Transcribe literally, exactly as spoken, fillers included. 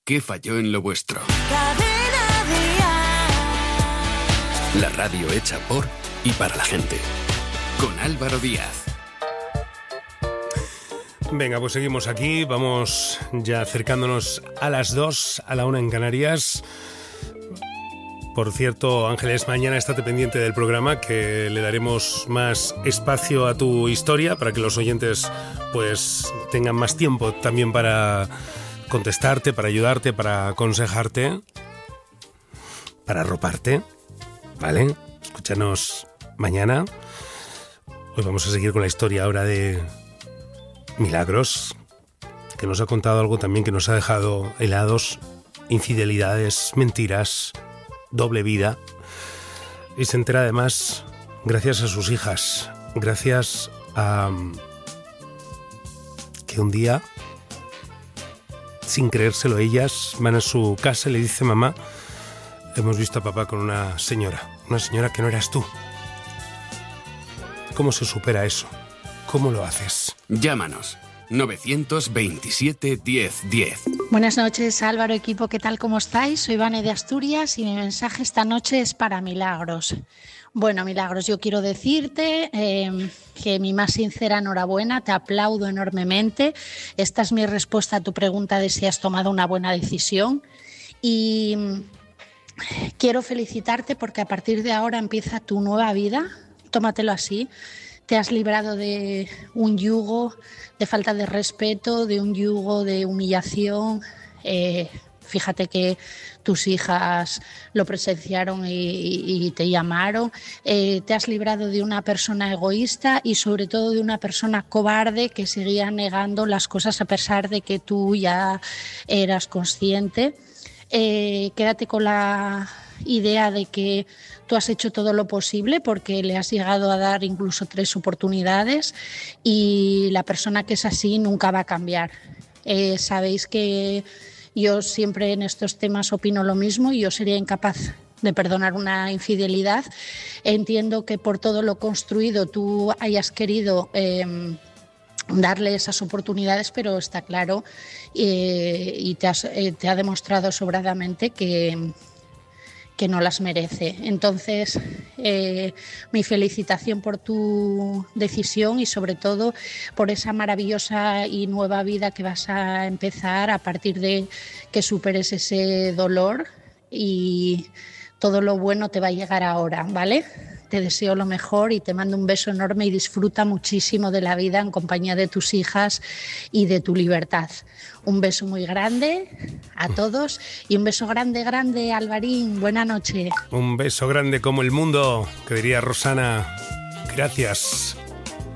¿Qué falló en lo vuestro? Cadena Dial. La radio hecha por y para la gente. Con Álvaro Díaz. Venga, pues seguimos aquí. Vamos ya acercándonos a las dos, a la una en Canarias. Por cierto, Ángeles, mañana estate pendiente del programa, que le daremos más espacio a tu historia para que los oyentes pues tengan más tiempo también para contestarte, para ayudarte, para aconsejarte, para arroparte, ¿vale? Escúchanos mañana. Hoy vamos a seguir con la historia ahora de Milagros, que nos ha contado algo también que nos ha dejado helados: infidelidades, mentiras, doble vida. Y se entera además gracias a sus hijas, gracias a que un día, sin creérselo ellas, van a su casa y le dice: mamá, hemos visto a papá con una señora, una señora que no eras tú. ¿Cómo se supera eso? ¿Cómo lo haces? Llámanos. novecientos veintisiete diez diez. Buenas noches, Álvaro, equipo, ¿qué tal? ¿Cómo estáis? Soy Vane de Asturias y mi mensaje esta noche es para Milagros. Bueno, Milagros, yo quiero decirte eh, que mi más sincera enhorabuena, te aplaudo enormemente. Esta es mi respuesta a tu pregunta de si has tomado una buena decisión. Y quiero felicitarte porque a partir de ahora empieza tu nueva vida, tómatelo así. Te has librado de un yugo de falta de respeto, de un yugo de humillación. Eh, fíjate que tus hijas lo presenciaron y, y, y te llamaron. Eh, te has librado de una persona egoísta y sobre todo de una persona cobarde que seguía negando las cosas a pesar de que tú ya eras consciente. Eh, quédate con la idea de que tú has hecho todo lo posible porque le has llegado a dar incluso tres oportunidades y la persona que es así nunca va a cambiar. Eh, sabéis que yo siempre en estos temas opino lo mismo y yo sería incapaz de perdonar una infidelidad. Entiendo que por todo lo construido tú hayas querido Eh, darle esas oportunidades, pero está claro eh, y te, has, eh, te ha demostrado sobradamente que, que no las merece. Entonces, eh, mi felicitación por tu decisión y sobre todo por esa maravillosa y nueva vida que vas a empezar a partir de que superes ese dolor, y todo lo bueno te va a llegar ahora, ¿vale? Te deseo lo mejor y te mando un beso enorme y disfruta muchísimo de la vida en compañía de tus hijas y de tu libertad. Un beso muy grande a todos y un beso grande, grande, Alvarín. Buena noche. Un beso grande como el mundo, que diría Rosana. Gracias.